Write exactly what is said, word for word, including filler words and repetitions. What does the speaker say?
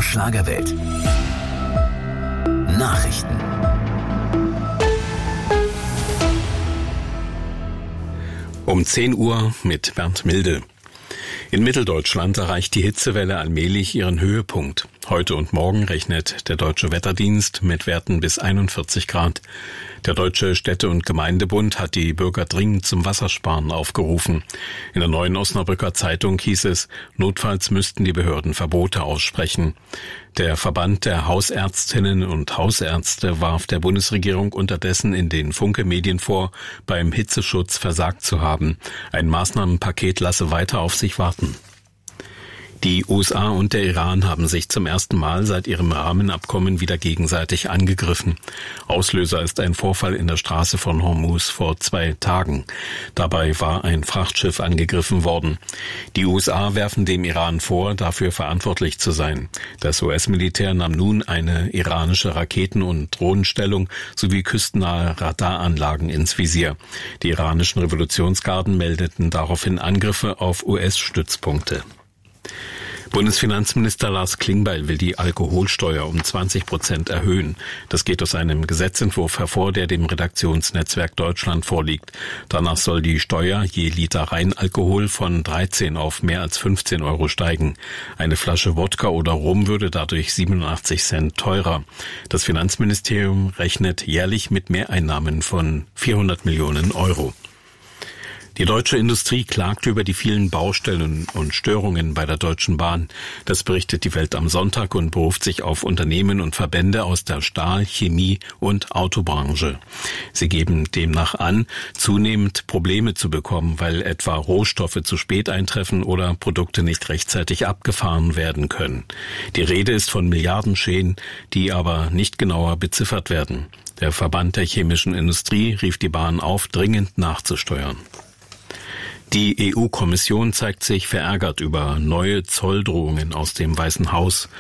Schlagerwelt. Nachrichten. Um zehn Uhr mit Bernd Milde. In Mitteldeutschland erreicht die Hitzewelle allmählich ihren Höhepunkt. Heute und morgen rechnet der Deutsche Wetterdienst mit Werten bis einundvierzig Grad. Der Deutsche Städte- und Gemeindebund hat die Bürger dringend zum Wassersparen aufgerufen. In der Neuen Osnabrücker Zeitung hieß es, notfalls müssten die Behörden Verbote aussprechen. Der Verband der Hausärztinnen und Hausärzte warf der Bundesregierung unterdessen in den Funke-Medien vor, beim Hitzeschutz versagt zu haben. Ein Maßnahmenpaket lasse weiter auf sich warten. Die U S A und der Iran haben sich zum ersten Mal seit ihrem Rahmenabkommen wieder gegenseitig angegriffen. Auslöser ist ein Vorfall in der Straße von Hormuz vor zwei Tagen. Dabei war ein Frachtschiff angegriffen worden. Die U S A werfen dem Iran vor, dafür verantwortlich zu sein. Das U S-Militär nahm nun eine iranische Raketen- und Drohnenstellung sowie küstennahe Radaranlagen ins Visier. Die iranischen Revolutionsgarden meldeten daraufhin Angriffe auf U S-Stützpunkte. Bundesfinanzminister Lars Klingbeil will die Alkoholsteuer um zwanzig Prozent erhöhen. Das geht aus einem Gesetzentwurf hervor, der dem Redaktionsnetzwerk Deutschland vorliegt. Danach soll die Steuer je Liter Reinalkohol von dreizehn auf mehr als fünfzehn Euro steigen. Eine Flasche Wodka oder Rum würde dadurch siebenundachtzig Cent teurer. Das Finanzministerium rechnet jährlich mit Mehreinnahmen von vierhundert Millionen Euro. Die deutsche Industrie klagt über die vielen Baustellen und Störungen bei der Deutschen Bahn. Das berichtet die Welt am Sonntag und beruft sich auf Unternehmen und Verbände aus der Stahl-, Chemie- und Autobranche. Sie geben demnach an, zunehmend Probleme zu bekommen, weil etwa Rohstoffe zu spät eintreffen oder Produkte nicht rechtzeitig abgefahren werden können. Die Rede ist von Milliardenschäden, die aber nicht genauer beziffert werden. Der Verband der chemischen Industrie rief die Bahn auf, dringend nachzusteuern. Die E U-Kommission zeigt sich verärgert über neue Zolldrohungen aus dem Weißen Haus.